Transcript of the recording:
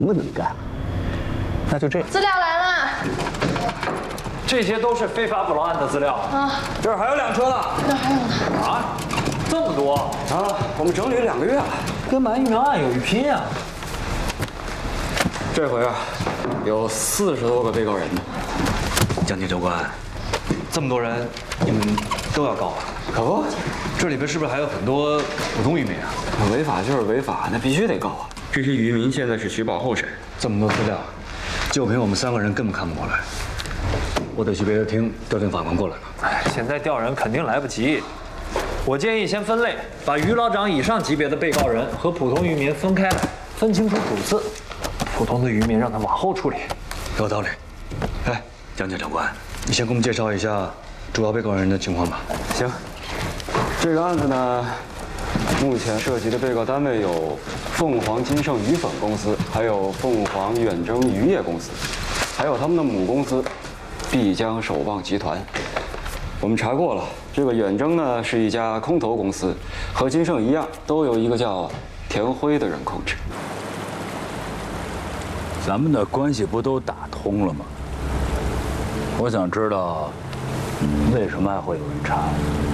不能干。那就这样。 资料来了。 这些都是非法捕捞案的资料啊。这儿还有2车呢。 那还有呢？ 啊，这么多啊！我们整理2个月了， 跟瞒疫苗案有一拼呀。 这回啊，有40多个被告人呢。 江警长官，这么多人，你们都要告啊？ 可不， 这里边是不是还有很多普通渔民啊？ 违法就是违法，那必须得告啊！这些渔民现在是取保候审， 这么多资料，就凭我们3个人根本看不过来。我得去别的厅调定法官过来了。 哎，现在调人肯定来不及。我建议先分类，把余老长以上级别的被告人和普通渔民分开来，分清楚主次。普通的渔民让他往后处理。 有道理。哎，江警长官，你先给我们介绍一下主要被告人的情况吧。 行，这个案子呢，目前涉及的被告单位有凤凰金盛鱼粉公司，还有凤凰远征渔业公司，还有他们的母公司必江守望集团。我们查过了，这个远征呢是一家空投公司，和金盛一样，都由一个叫田辉的人控制。 咱们的关系不都打通了吗？我想知道，为什么还会有人查？